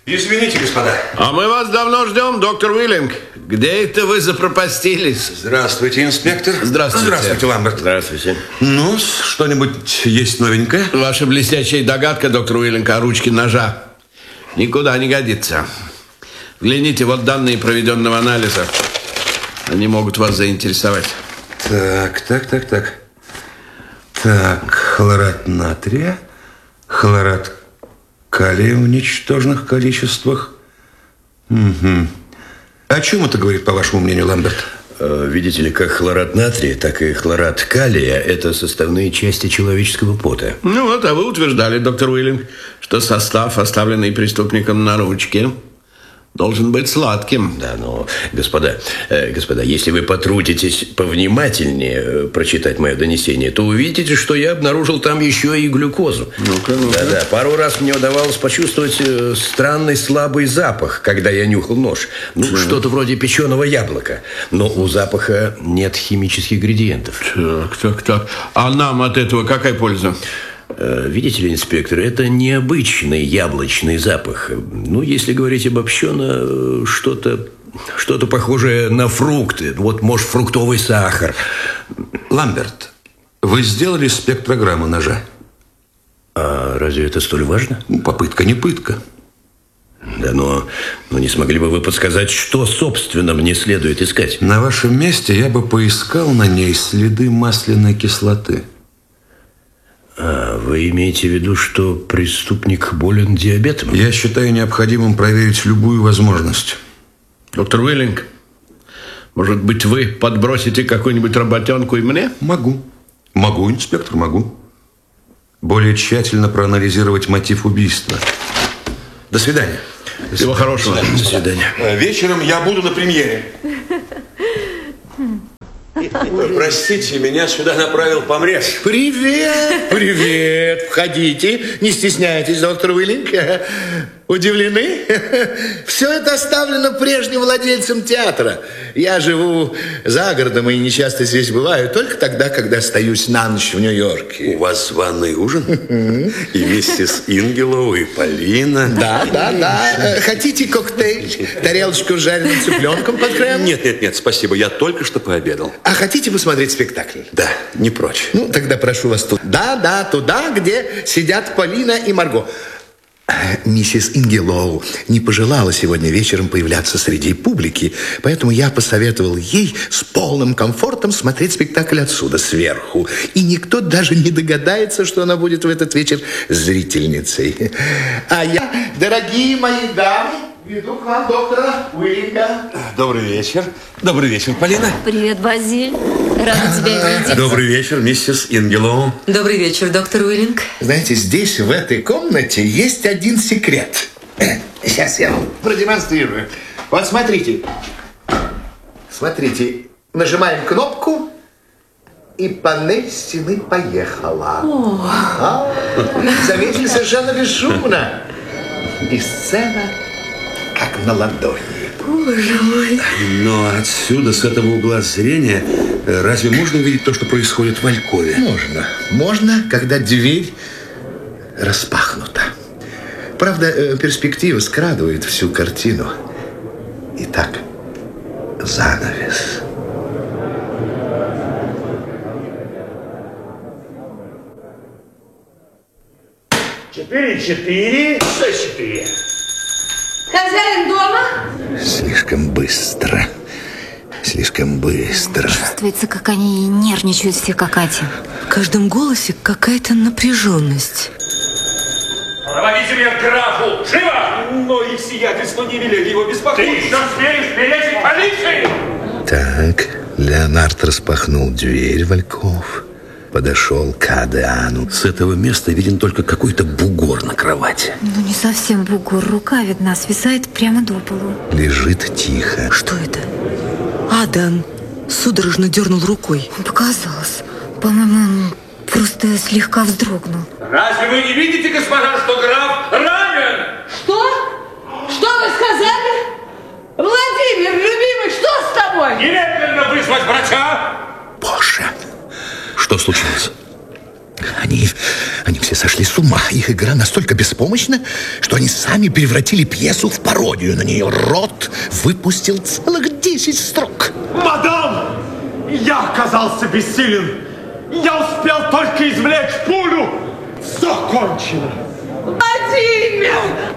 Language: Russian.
Извините, господа. А мы вас давно ждем, доктор Уиллинг. Где это вы запропастились? Здравствуйте, инспектор. Здравствуйте. Здравствуйте, Ламберт. Здравствуйте. Ну, что-нибудь есть новенькое? Ваша блестящая догадка, доктор Уиллинг, о ручке ножа никуда не годится. Взгляните, вот данные проведенного анализа. Они могут вас заинтересовать. Так, хлорат натрия, хлорат калия в ничтожных количествах. Угу. О чем это говорит, по вашему мнению, Ламберт? Видите ли, как хлорат натрия, так и хлорат калия – это составные части человеческого пота. Ну вот, а вы утверждали, доктор Уиллинг, что состав, оставленный преступником на ручке, должен быть сладким. Да, но, господа, если вы потрудитесь повнимательнее прочитать мое донесение, то увидите, что я обнаружил там еще и глюкозу. Ну-ка. Да, пару раз мне удавалось почувствовать странный слабый запах, когда я нюхал нож. Что-то вроде печеного яблока. Но у запаха нет химических ингредиентов. Так. А нам от этого какая польза? Видите ли, инспектор, это необычный яблочный запах. Ну, если говорить обобщенно, что-то похожее на фрукты. Вот, может, фруктовый сахар. Ламберт, вы сделали спектрограмму ножа? А разве это столь важно? Попытка не пытка. Да, но не смогли бы вы подсказать, что, собственно, мне следует искать? На вашем месте я бы поискал на ней следы масляной кислоты. Вы имеете в виду, что преступник болен диабетом? Я считаю необходимым проверить любую возможность. Доктор Уиллинг, может быть, вы подбросите какую-нибудь работенку и мне? Могу, инспектор, могу. Более тщательно проанализировать мотив убийства. До свидания. Всего хорошего. До свидания. Вечером я буду на премьере. Простите, меня сюда направил помрез. Привет. Входите. Не стесняйтесь, доктор Уиллинг. Удивлены? Все это оставлено прежним владельцем театра. Я живу за городом и не часто здесь бываю. Только тогда, когда остаюсь на ночь в Нью-Йорке. У вас званый ужин? И миссис Ингелоу, и Полина. Да. Хотите коктейль? Тарелочку с жареным цыпленком под крем? Нет, спасибо. Я только что пообедал. А хотите посмотреть спектакль? Да, не прочь. Ну, тогда прошу вас туда, где сидят Полина и Марго. Миссис Ингелоу не пожелала сегодня вечером появляться среди публики, поэтому я посоветовал ей с полным комфортом смотреть спектакль отсюда, сверху. И никто даже не догадается, что она будет в этот вечер зрительницей. А я, дорогие мои дамы, веду к вам доктора Уиллинга. Добрый вечер. Добрый вечер, Полина. Привет, Базиль. Рада тебя видеть. Добрый вечер, миссис Ингелоу. Добрый вечер, доктор Уиллинг. Знаете, здесь, в этой комнате, есть один секрет. Сейчас я вам продемонстрирую. Вот смотрите. Смотрите. Нажимаем кнопку, и панель стены поехала. Заметили, совершенно бесшумно. И сцена как на ладони. Боже мой. Но отсюда, с этого угла зрения, разве можно увидеть то, что происходит в Алькове? Можно, когда дверь распахнута. Правда, перспектива скрадывает всю картину. Итак, занавес. Четыре, 6-4. Хозяин дома? Слишком быстро. Чувствуется, как они нервничают все, как Катя. В каждом голосе какая-то напряженность. Проводите меня к графу! Живо! Но их сиятельство не велели его беспокоить. Ты что смеешь перечить полиции? Так, Леонард распахнул дверь в альков, подошел к Адриану. С этого места виден только какой-то бугор на кровати. Ну, не совсем бугор. Рука видна, свисает прямо до полу. Лежит тихо. Что это? Адан судорожно дернул рукой. Показалось. По-моему, он просто слегка вздрогнул. Разве вы не видите, господа, что граф ранен? Что? Что вы сказали? Владимир, любимый, что с тобой? Немедленно вызвать врача! Боже, что случилось? Они все сошли с ума. их игра настолько беспомощна, что они сами превратили пьесу в пародию на нее. Рот выпустил целых 10 строк. Мадам, я оказался бессилен. Я успел только извлечь пулю. Все кончено. Владимир!